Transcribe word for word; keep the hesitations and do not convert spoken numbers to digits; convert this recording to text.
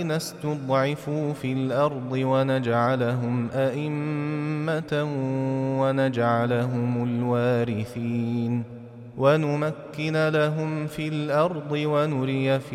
استضعفوا في الأرض ونجعلهم أئمة ونجعلهم الوارثين ونمكن لهم في الأرض ونري